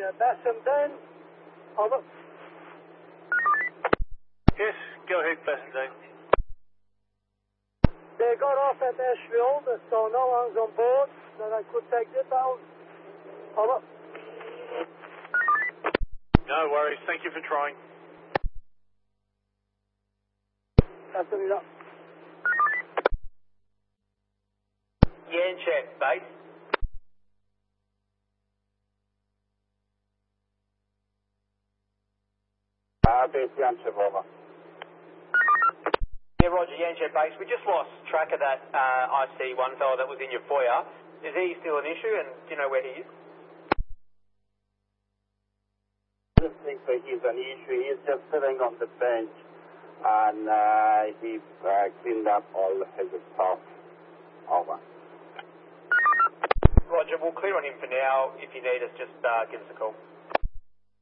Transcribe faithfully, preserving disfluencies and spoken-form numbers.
uh, Bassendean. Over. Yes, go ahead, Bassendean. They got off at Asheville, so no one's on board, that I could take details. Over. No worries, thank you for trying. Passing it up. Yanchep, base. Uh, base Yanchep, over. Yeah, Roger, Yanchep base. We just lost track of that uh, I C one fellow that was in your foyer. Is he still an issue, and do you know where he is? I don't think that he's an issue. He's just sitting on the bench, and uh, he uh, cleaned up all his stuff. Over. Roger, we'll clear on him for now. If you need us, just uh, give us a call.